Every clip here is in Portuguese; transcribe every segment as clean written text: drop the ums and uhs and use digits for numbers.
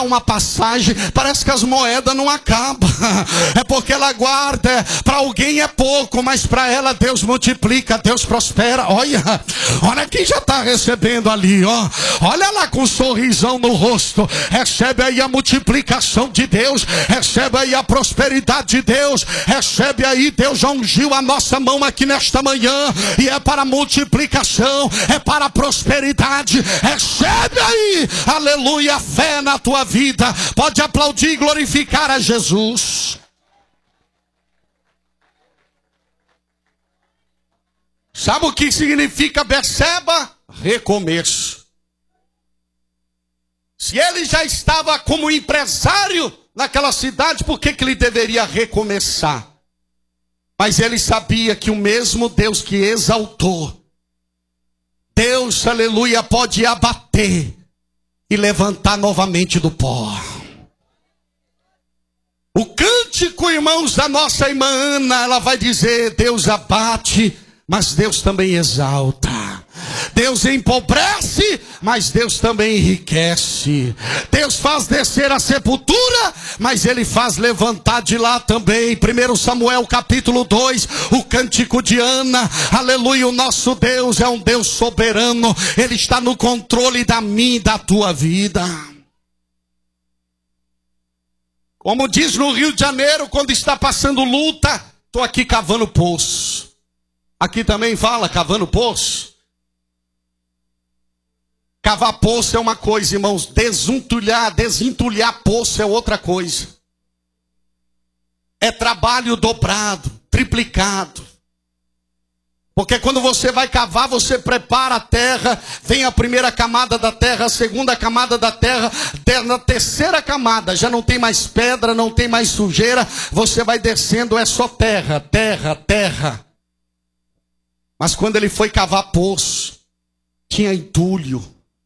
uma passagem, parece que as moedas não acabam. É porque ela guarda, para alguém é pouco, mas para ela Deus multiplica, Deus prospera. Olha quem já está recebendo ali, ó. Olha lá com um sorrisão no rosto. Recebe aí a multiplicação de Deus, recebe aí a prosperidade de Deus, recebe aí. Deus já ungiu a nossa mão aqui nesta manhã, e é para multiplicação, é para prosperidade. Recebe aí, aleluia, fé na tua vida. Pode aplaudir e glorificar a Jesus. Sabe o que significa Berseba? Recomeço. Se ele já estava como empresário naquela cidade, por que ele deveria recomeçar? Mas ele sabia que o mesmo Deus que exaltou, Deus, aleluia, pode abater e levantar novamente do pó. O cântico, irmãos, da nossa irmã Ana, ela vai dizer: Deus abate, mas Deus também exalta. Deus empobrece, mas Deus também enriquece. Deus faz descer a sepultura, mas Ele faz levantar de lá também. 1 Samuel capítulo 2, o cântico de Ana. Aleluia, o nosso Deus é um Deus soberano. Ele está no controle da minha e da tua vida. Como diz no Rio de Janeiro, quando está passando luta, estou aqui cavando poço. Aqui também fala cavando poço. Cavar poço é uma coisa, irmãos. Desentulhar poço é outra coisa. É trabalho dobrado, triplicado. Porque quando você vai cavar, você prepara a terra. Vem a primeira camada da terra, a segunda camada da terra. Na terceira camada já não tem mais pedra, não tem mais sujeira. Você vai descendo, é só terra, terra, terra. Mas quando ele foi cavar poço, tinha entulho.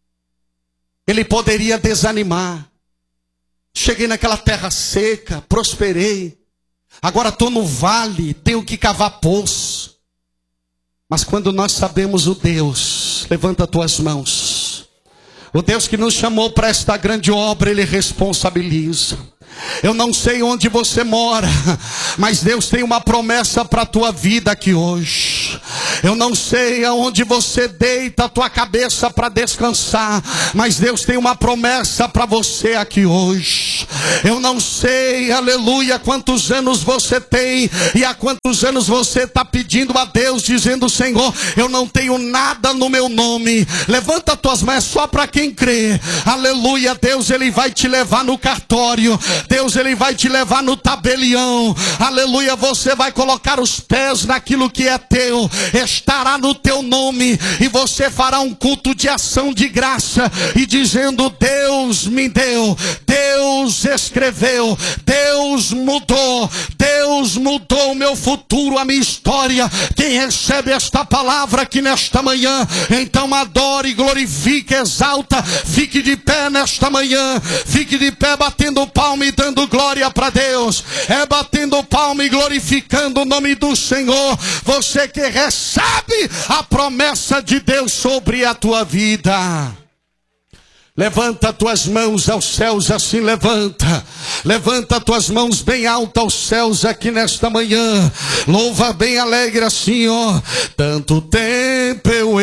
Ele poderia desanimar. Cheguei naquela terra seca, prosperei. Agora estou no vale, tenho que cavar poço. Mas quando nós sabemos o Deus, levanta tuas mãos. O Deus que nos chamou para esta grande obra, Ele responsabiliza. Eu não sei onde você mora, mas Deus tem uma promessa para a tua vida aqui hoje. Eu não sei aonde você deita a tua cabeça para descansar, mas Deus tem uma promessa para você aqui hoje. Eu não sei, aleluia, quantos anos você tem e há quantos anos você está pedindo a Deus, dizendo: Senhor, eu não tenho nada no meu nome. Levanta as tuas mãos, só para quem crê. Aleluia, Deus, Ele vai te levar no cartório. Deus, Ele vai te levar no tabelião. Aleluia, você vai colocar os pés naquilo que é teu. Estará no teu nome. E você fará um culto de ação de graça. E dizendo: Deus me deu. Deus escreveu. Deus mudou. Deus mudou o meu futuro, a minha história. Quem recebe esta palavra aqui nesta manhã, então adore, glorifique, exalta. Fique de pé nesta manhã. Fique de pé batendo palma e dando glória para Deus. É batendo palma e glorificando o nome do Senhor. Você que recebe a promessa de Deus sobre a tua vida. Levanta tuas mãos aos céus, assim levanta. Levanta tuas mãos bem alto aos céus aqui nesta manhã. Louva bem alegre assim, ó. Tanto tempo eu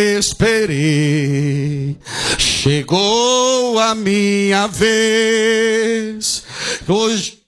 esperei, chegou a minha vez. Hoje